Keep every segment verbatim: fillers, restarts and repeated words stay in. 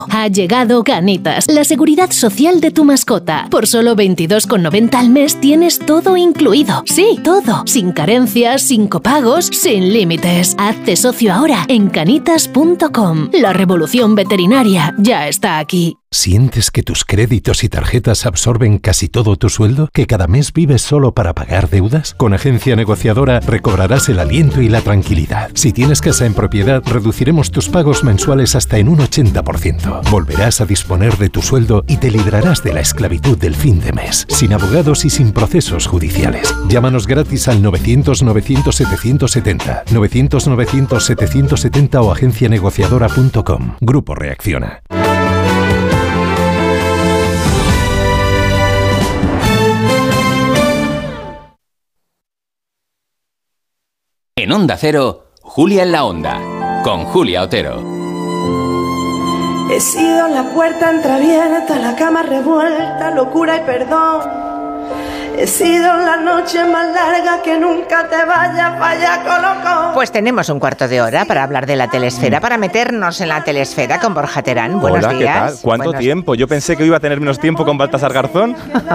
Ha llegado Canitas, la seguridad social de tu mascota. Por solo veintidós con noventa al mes tienes todo incluido. Sí, todo. Sin carencias, sin copagos, sin límites. Hazte socio ahora en canitas punto com. La revolución veterinaria ya está aquí. ¿Sientes que tus créditos y tarjetas absorben casi todo tu sueldo? ¿Que cada mes vives solo para pagar deudas? Con Agencia Negociadora recobrarás el aliento y la tranquilidad. Si tienes casa en propiedad, reduciremos tus pagos mensuales hasta en un ochenta por ciento. Volverás a disponer de tu sueldo y te librarás de la esclavitud del fin de mes, sin abogados y sin procesos judiciales. Llámanos gratis al novecientos novecientos setecientos setenta, novecientos novecientos setecientos setenta o agencia negociadora punto com. Grupo Reacciona. En Onda Cero, Julia en la Onda, con Julia Otero. He sido la puerta entreabierta, la cama revuelta, locura y perdón. He sido la noche más larga, que nunca te vaya, vaya colocón. Pues tenemos un cuarto de hora para hablar de la telesfera, para meternos en la telesfera con Borja Terán. Buenos Hola, días. ¿qué tal? ¿Cuánto Buenos... tiempo? Yo pensé que iba a tener menos tiempo con Baltasar Garzón.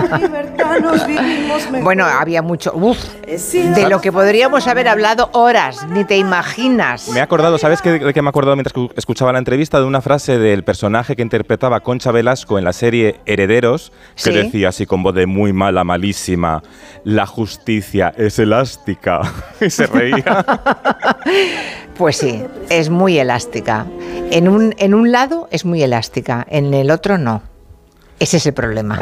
Bueno, había mucho... Uf, de lo que podríamos haber hablado horas, ni te imaginas. Me he acordado, ¿sabes qué, de qué me he acordado mientras escuchaba la entrevista? De una frase del personaje que interpretaba Concha Velasco en la serie Herederos, que ¿Sí? decía así con voz de muy mala, malísima: la justicia es elástica. Y se reía. Pues sí, es muy elástica. En un, en un lado es muy elástica, en el otro no. Ese es el problema.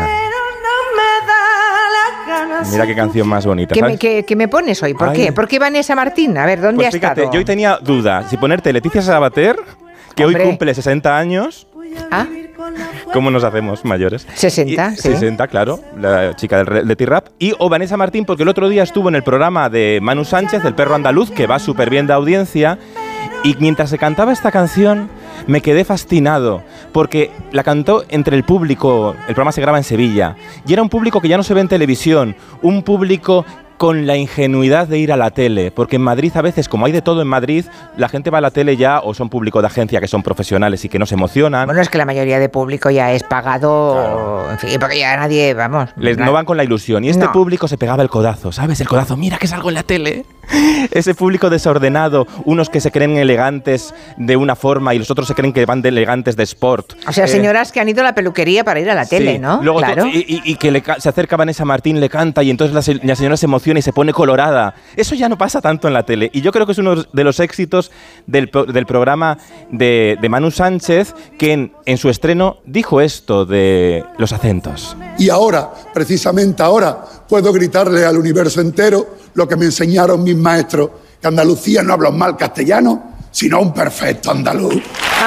Mira qué canción más bonita. ¿Qué ¿sabes? me, qué, qué me pones hoy? ¿Por Ay. qué? ¿Por qué Vanessa Martín? A ver, ¿dónde Pues ha fíjate, estado? yo hoy tenía duda si ponerte Leticia Sabater, que Hombre. hoy cumple sesenta años. ¿Ah? ¿Cómo nos hacemos mayores? sesenta, Y- sí. sesenta, claro, la chica del re- Leti Rap. Y o Vanessa Martín, porque el otro día estuvo en el programa de Manu Sánchez, El Perro Andaluz, que va súper bien de audiencia. Y mientras se cantaba esta canción, me quedé fascinado, porque la cantó entre el público. El programa se graba en Sevilla, y era un público que ya no se ve en televisión, un público con la ingenuidad de ir a la tele, porque en Madrid a veces, como hay de todo en Madrid, la gente va a la tele ya o son público de agencia, que son profesionales y que no se emocionan. Bueno, es que la mayoría de público ya es pagado, Claro. en fin, porque ya nadie, vamos... Les, na- no van con la ilusión. Y este No. público se pegaba el codazo, ¿sabes? El codazo, mira que salgo en la tele. Ese público desordenado, unos que se creen elegantes de una forma y los otros se creen que van de elegantes de sport. O sea, Eh, señoras que han ido a la peluquería para ir a la tele, sí. ¿no? Luego Claro. to- y, y- y que le ca- se acerca Vanessa Martín, le canta y entonces la, se- la señora se emociona y se pone colorada. Eso ya no pasa tanto en la tele. Y yo creo que es uno de los éxitos del, pro- del programa de, de Manu Sánchez, que en, en su estreno dijo esto de los acentos. Y ahora, precisamente ahora, puedo gritarle al universo entero lo que me enseñaron mis maestros, que Andalucía no habla un mal castellano, sino un perfecto andaluz.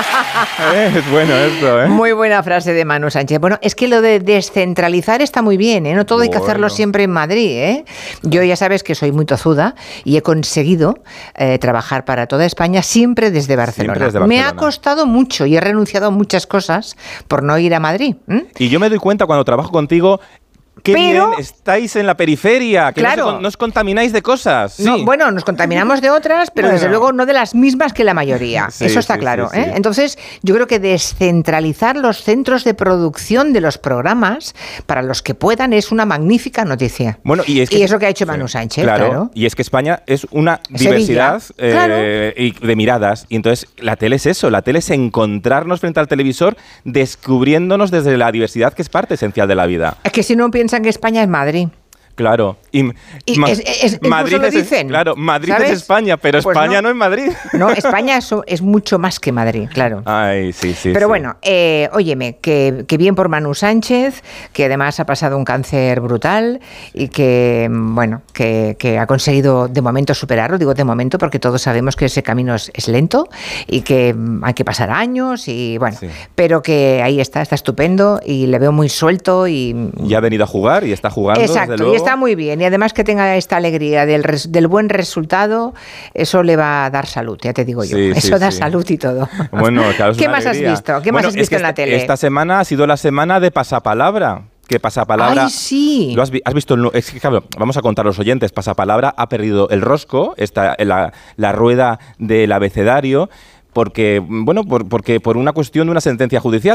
Eh, es bueno esto, ¿eh? Muy buena frase de Manu Sánchez. Bueno, es que lo de descentralizar está muy bien, ¿eh? No todo hay que Bueno. hacerlo siempre en Madrid, ¿eh? Yo ya sabes que soy muy tozuda y he conseguido eh, trabajar para toda España siempre desde Barcelona. Siempre desde Me ha Barcelona. costado mucho y he renunciado a muchas cosas por no ir a Madrid. ¿m? Y yo me doy cuenta cuando trabajo contigo, qué Pero- bien estáis en la periferia, que no, Claro. se con- no os contamináis de cosas. Sí. No, bueno, nos contaminamos de otras, pero Bueno. desde luego no de las mismas que la mayoría. Sí, Eso está sí, claro. sí, sí. ¿eh? Entonces, yo creo que descentralizar los centros de producción de los programas para los que puedan es una magnífica noticia. Bueno, y, es que, Y eso que ha hecho Manu Sí, Sánchez, claro, claro. Y es que España es una Sevilla, diversidad eh, claro. y de miradas. Y entonces la tele es eso, la tele es encontrarnos frente al televisor descubriéndonos desde la diversidad, que es parte esencial de la vida. Es que si no piensan que España es Madrid. Claro. Y, Y Ma- es- es- incluso Madrid lo es, dicen, claro, Madrid ¿sabes? es España, pero Pues España no. no. es Madrid. No, España es, es mucho más que Madrid, claro. Ay, sí, sí. Pero sí. bueno, eh, óyeme, que, que bien por Manu Sánchez, que además ha pasado un cáncer brutal y que, mm, bueno, que, que ha conseguido de momento superarlo. Digo de momento porque todos sabemos que ese camino es, es lento y que mm, hay que pasar años y bueno, Sí. pero que ahí está, está estupendo y le veo muy suelto y... Y ha venido a jugar y está jugando. Exacto, desde luego. y está muy bien. Y además que tenga esta alegría del, res- del buen resultado, eso le va a dar salud, ya te digo yo. Sí, eso sí, da sí. salud y todo. Bueno, claro, es ¿Qué una más has alegría. visto? ¿Qué Bueno, más has es visto que en la esta- tele? Esta semana ha sido la semana de Pasapalabra. Que Pasapalabra. Ay, sí. ¿Lo has, vi- has visto? El nu- es que, claro, vamos a contar a los oyentes. Pasapalabra ha perdido el rosco, esta, la, la rueda del abecedario, porque, bueno, por, porque por una cuestión de una sentencia judicial.